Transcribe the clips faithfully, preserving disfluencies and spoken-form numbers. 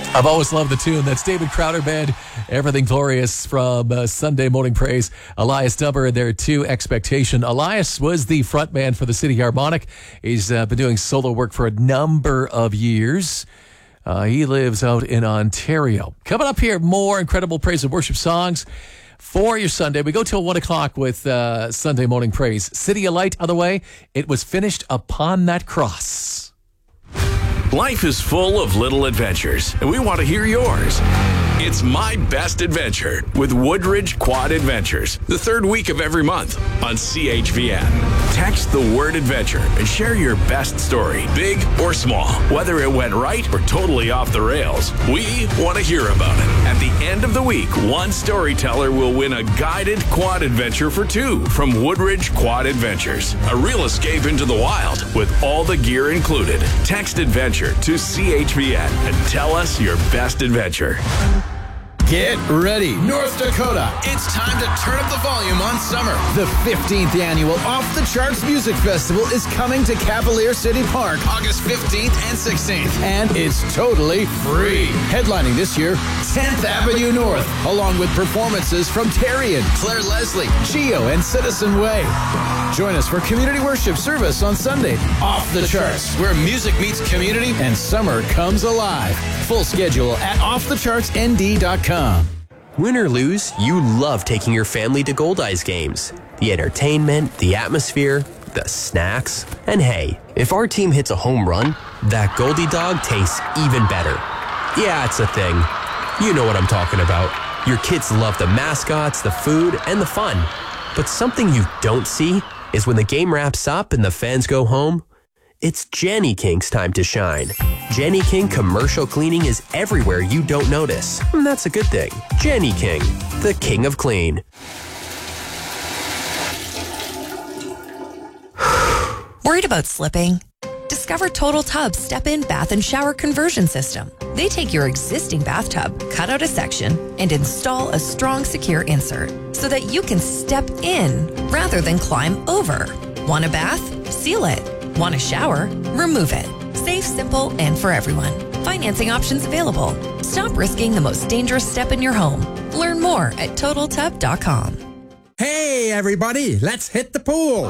I've always loved the tune. That's David Crowder Band, Everything Glorious from uh, Sunday Morning Praise. Elias Dubber and their two Expectation. Elias was the frontman for the City Harmonic. He's uh, been doing solo work for a number of years. Uh, he lives out in Ontario. Coming up here, more incredible praise and worship songs for your Sunday. We go till one o'clock with uh, Sunday Morning Praise. City of Light on the way. It was finished upon that cross. Life is full of little adventures, and we want to hear yours. It's My Best Adventure with Woodridge Quad Adventures, the third week of every month on C H V N. Text the word adventure and share your best story, big or small. Whether it went right or totally off the rails, we want to hear about it. At the end of the week, one storyteller will win a guided quad adventure for two from Woodridge Quad Adventures. A real escape into the wild with all the gear included. Text adventure to C H V N and tell us your best adventure. Get ready, North Dakota. It's time to turn up the volume on summer. The fifteenth annual Off the Charts Music Festival is coming to Cavalier City Park August fifteenth and sixteenth. And it's totally free. Headlining this year, tenth Avenue North, along with performances from Terrian, Claire Leslie, Geo, and Citizen Way. Join us for community worship service on Sunday. Off the Charts, where music meets community and summer comes alive. Full schedule at off the charts n d dot com. Win or lose, you love taking your family to Goldeyes games. The entertainment, the atmosphere, the snacks. And hey, if our team hits a home run, that Goldie dog tastes even better. Yeah, it's a thing. You know what I'm talking about. Your kids love the mascots, the food, and the fun. But something you don't see is when the game wraps up and the fans go home, it's Jenny King's time to shine. Jenny King commercial cleaning is everywhere you don't notice. And that's a good thing. Jenny King, the king of clean. Worried about slipping? Discover Total Tub's step-in bath and shower conversion system. They take your existing bathtub, cut out a section, and install a strong, secure insert so that you can step in rather than climb over. Want a bath? Seal it. Want a shower? Remove it. Safe, simple, and for everyone. Financing options available. Stop risking the most dangerous step in your home. Learn more at total tub dot com. Hey, everybody, let's hit the pool.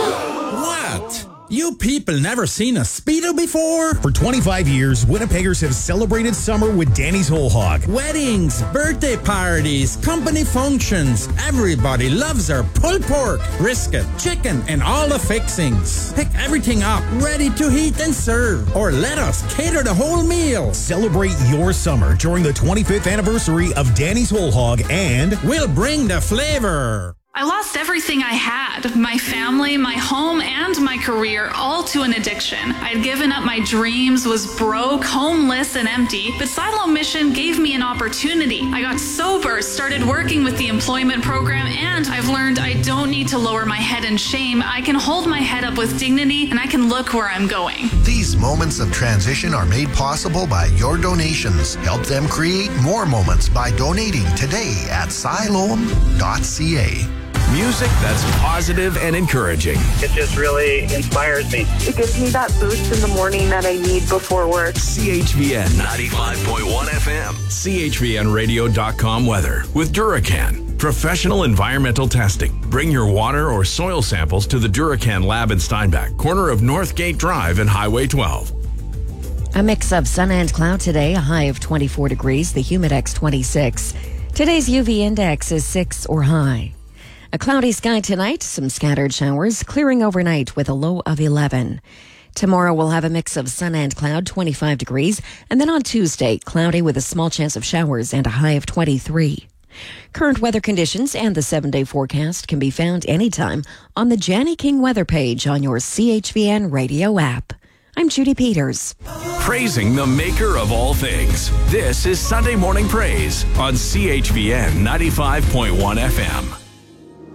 What? You people never seen a Speedo before? For twenty-five years, Winnipeggers have celebrated summer with Danny's Whole Hog. Weddings, birthday parties, company functions. Everybody loves our pulled pork, brisket, chicken, and all the fixings. Pick everything up, ready to heat and serve. Or let us cater the whole meal. Celebrate your summer during the twenty-fifth anniversary of Danny's Whole Hog, and we'll bring the flavor. I lost everything I had, my family, my home, and my career, all to an addiction. I'd given up my dreams, was broke, homeless, and empty, but Siloam Mission gave me an opportunity. I got sober, started working with the employment program, and I've learned I don't need to lower my head in shame. I can hold my head up with dignity, and I can look where I'm going. These moments of transition are made possible by your donations. Help them create more moments by donating today at siloam dot c a. Music that's positive and encouraging. It just really inspires me. It gives me that boost in the morning that I need before work. C H V N ninety-five point one F M. C H V N radio dot com weather with Duracan. Professional environmental testing. Bring your water or soil samples to the Duracan lab in Steinbach, corner of Northgate Drive and Highway twelve. A mix of sun and cloud today, a high of twenty-four degrees, the Humidex twenty-six. Today's U V index is six or high. A cloudy sky tonight, some scattered showers, clearing overnight with a low of eleven. Tomorrow we'll have a mix of sun and cloud, twenty-five degrees, and then on Tuesday, cloudy with a small chance of showers and a high of twenty-three. Current weather conditions and the seven-day forecast can be found anytime on the Jenny King weather page on your C H V N radio app. I'm Judy Peters. Praising the maker of all things. This is Sunday Morning Praise on C H V N ninety-five point one F M.